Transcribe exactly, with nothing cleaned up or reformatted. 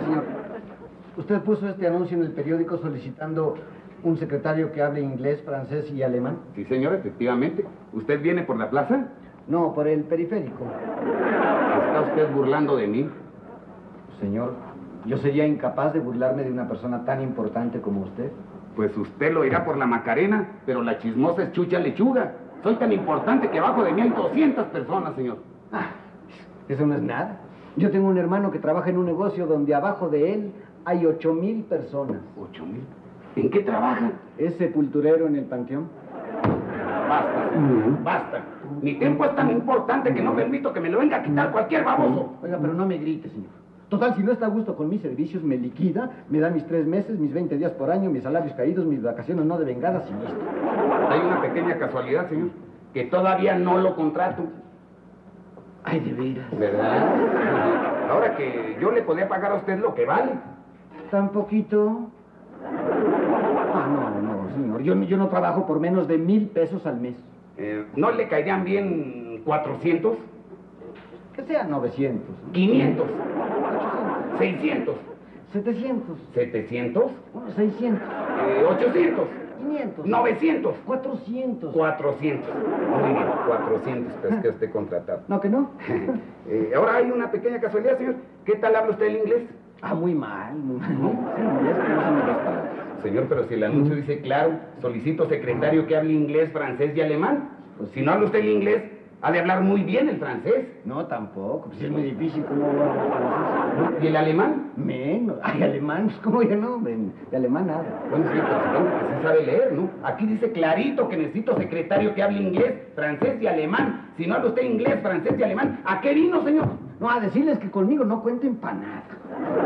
señor. Usted puso este anuncio en el periódico solicitando un secretario que hable inglés, francés y alemán. Sí, señor, efectivamente. ¿Usted viene por la plaza? No, por el periférico. ¿Se está usted burlando de mí? Señor, yo sería incapaz de burlarme de una persona tan importante como usted. Pues usted lo irá por la Macarena, pero la chismosa es chucha lechuga. Soy tan importante que abajo de mí hay doscientas personas, señor. Ah, eso no es nada. Yo tengo un hermano que trabaja en un negocio donde abajo de él hay ocho mil personas. ¿Ocho mil? ¿En qué trabaja? ¿Es sepulturero en el panteón? Basta, señor, basta. Mi tiempo es tan importante que no permito que me lo venga a quitar cualquier baboso. Oiga, pero no me grite, señor. Total, si no está a gusto con mis servicios, me liquida, me da mis tres meses, mis veinte días por año, mis salarios caídos, mis vacaciones no devengadas y listo. Hay una pequeña casualidad, señor, que todavía no lo contrato. Ay, de veras. ¿Verdad? Ahora que yo le podía pagar a usted lo que vale. ¿Tan poquito? Ah, no, no, señor. Yo, yo no trabajo por menos de mil pesos al mes. Eh, ¿No le caerían bien cuatrocientos? Que sean novecientos. quinientos. ochocientos. seiscientos. setecientos. setecientos. Bueno, seiscientos. Eh, ochocientos. quinientos. novecientos. cuatrocientos. cuatrocientos. Muy bien, cuatrocientos pesos que esté contratado. ¿No que no? Eh, ahora hay una pequeña casualidad, señor. ¿Qué tal habla usted el inglés? Ah, muy mal, muy mal. Sí, inglés, pero no se me dos palabras. Señor, pero si el anuncio dice claro, solicito secretario que hable inglés, francés y alemán. Pues si no habla usted el inglés, ha de hablar muy bien el francés. No, tampoco. Pues es muy difícil. ¿Cómo voy a hablar francés? ¿Y el alemán? Menos. Ay, alemán. Pues, ¿cómo ya no? De, de alemán nada. Bueno, sí, pero supongo que sí sabe leer, ¿no? Aquí dice clarito que necesito secretario que hable inglés, francés y alemán. Si no habla usted inglés, francés y alemán, ¿a qué vino, señor? No, a decirles que conmigo no cuenten para nada.